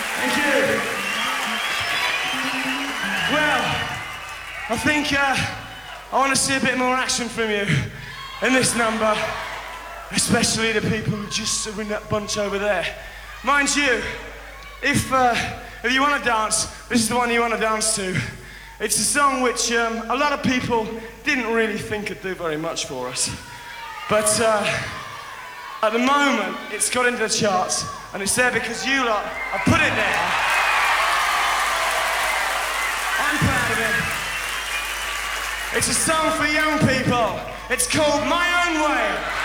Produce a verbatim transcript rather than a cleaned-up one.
Thank you. Well, I think uh, I want to see a bit more action from you in this number, especially the people who just are in that bunch over there. Mind you, if, uh, if you want to dance, this is the one you want to dance to. It's a song which um, a lot of people didn't really think could do very much for us. But uh, at the moment, it's got into the charts, and it's there because you lot have put it there. I'm proud of it. It's a song for young people. It's called My Own Way.